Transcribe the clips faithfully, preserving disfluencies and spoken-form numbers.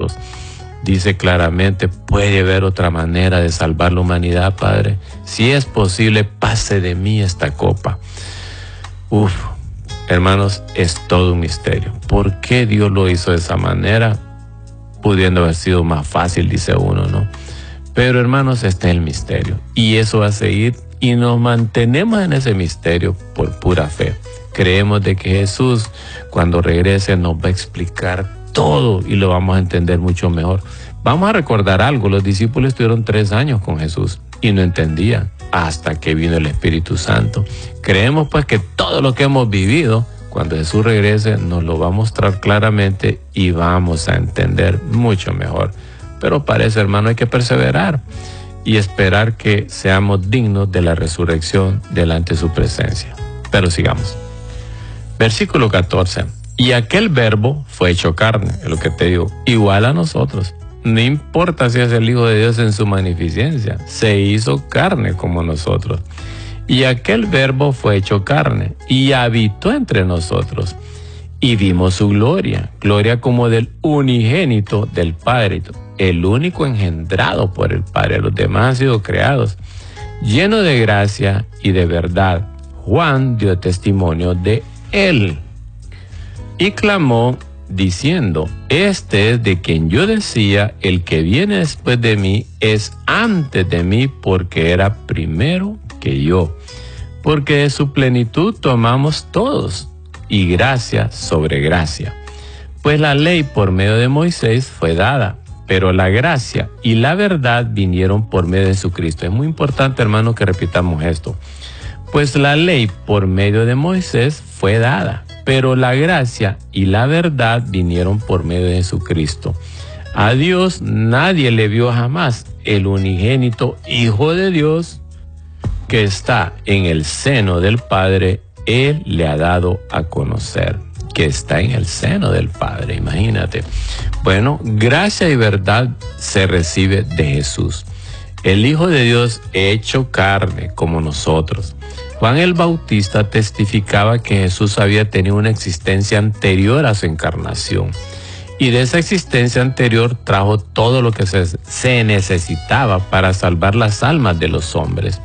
nosotros. Dice claramente, puede haber otra manera de salvar la humanidad, Padre. Si es posible, pase de mí esta copa. Uf, hermanos, es todo un misterio. ¿Por qué Dios lo hizo de esa manera? Pudiendo haber sido más fácil, dice uno, ¿no? Pero, hermanos, este es el misterio. Y eso va a seguir y nos mantenemos en ese misterio por pura fe. Creemos de que Jesús, cuando regrese, nos va a explicar todo y lo vamos a entender mucho mejor. Vamos a recordar algo, los discípulos estuvieron tres años con Jesús y no entendían hasta que vino el Espíritu Santo. Creemos pues que todo lo que hemos vivido, cuando Jesús regrese, nos lo va a mostrar claramente y vamos a entender mucho mejor. Pero para eso, hermano, hay que perseverar y esperar que seamos dignos de la resurrección delante de su presencia. Pero sigamos. Versículo catorce. Y aquel verbo fue hecho carne, es lo que te digo, igual a nosotros. No importa si es el Hijo de Dios en su magnificencia, se hizo carne como nosotros. Y aquel verbo fue hecho carne y habitó entre nosotros. Y vimos su gloria, gloria como del unigénito del Padre, el único engendrado por el Padre. Los demás han sido creados, lleno de gracia y de verdad. Juan dio testimonio de él. Y clamó diciendo, este es de quien yo decía, el que viene después de mí es antes de mí porque era primero que yo. Porque de su plenitud tomamos todos, y gracia sobre gracia. Pues la ley por medio de Moisés fue dada, pero la gracia y la verdad vinieron por medio de Jesucristo. Es muy importante, hermano, que repitamos esto. Pues la ley por medio de Moisés fue dada, pero la gracia y la verdad vinieron por medio de Jesucristo. A Dios nadie le vio jamás. El unigénito Hijo de Dios, que está en el seno del Padre, Él le ha dado a conocer. Que está en el seno del Padre, imagínate. Bueno, gracia y verdad se recibe de Jesús. El Hijo de Dios hecho carne como nosotros. Juan el Bautista testificaba que Jesús había tenido una existencia anterior a su encarnación. Y de esa existencia anterior trajo todo lo que se, se necesitaba para salvar las almas de los hombres.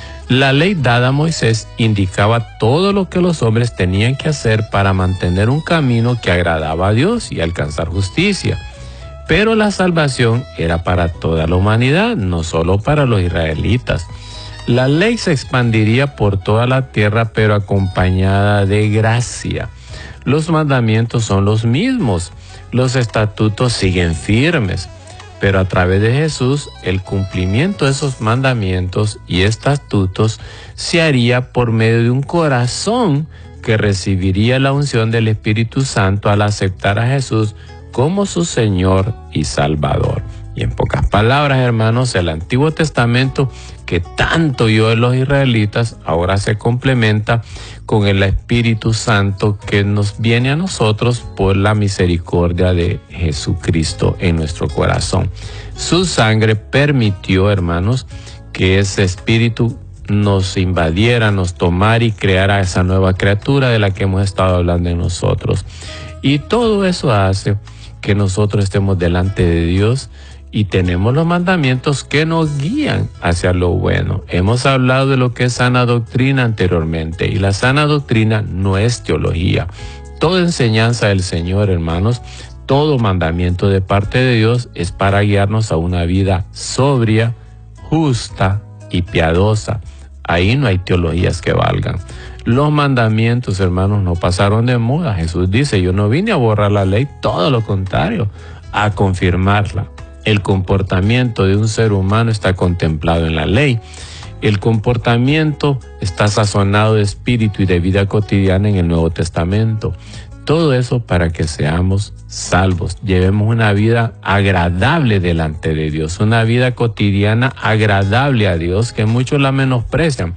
La ley dada a Moisés indicaba todo lo que los hombres tenían que hacer para mantener un camino que agradaba a Dios y alcanzar justicia. Pero la salvación era para toda la humanidad, no solo para los israelitas. La ley se expandiría por toda la tierra, pero acompañada de gracia. Los mandamientos son los mismos, los estatutos siguen firmes, pero a través de Jesús, el cumplimiento de esos mandamientos y estatutos se haría por medio de un corazón que recibiría la unción del Espíritu Santo al aceptar a Jesús como su Señor y Salvador. Y en pocas palabras, hermanos, el Antiguo Testamento, que tanto oyó de los israelitas, ahora se complementa con el Espíritu Santo que nos viene a nosotros por la misericordia de Jesucristo en nuestro corazón. Su sangre permitió, hermanos, que ese Espíritu nos invadiera, nos tomara y creara esa nueva criatura de la que hemos estado hablando en nosotros. Y todo eso hace que nosotros estemos delante de Dios y tenemos los mandamientos que nos guían hacia lo bueno. Hemos hablado de lo que es sana doctrina anteriormente, y la sana doctrina no es teología. Toda enseñanza del Señor, hermanos, todo mandamiento de parte de Dios es para guiarnos a una vida sobria, justa y piadosa. Ahí no hay teologías que valgan. Los mandamientos, hermanos, no pasaron de moda. Jesús dice, yo no vine a borrar la ley, todo lo contrario, a confirmarla. El comportamiento de un ser humano está contemplado en la ley. El comportamiento está sazonado de espíritu y de vida cotidiana en el Nuevo Testamento. Todo eso para que seamos salvos, llevemos una vida agradable delante de Dios, una vida cotidiana agradable a Dios, que muchos la menosprecian.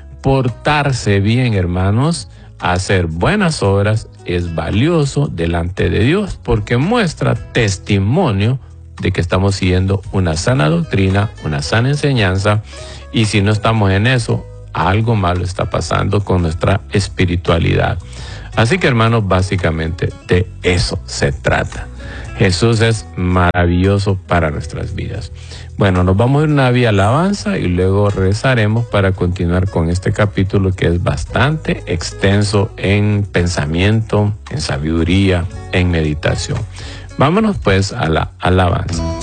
Portarse bien, hermanos, hacer buenas obras es valioso delante de Dios, porque muestra testimonio de que estamos siguiendo una sana doctrina, una sana enseñanza, y si no estamos en eso, algo malo está pasando con nuestra espiritualidad. Así que, hermanos, básicamente de eso se trata. Jesús es maravilloso para nuestras vidas. Bueno, nos vamos a una vía alabanza y luego regresaremos para continuar con este capítulo que es bastante extenso en pensamiento, en sabiduría, en meditación. Vámonos pues a la alabanza.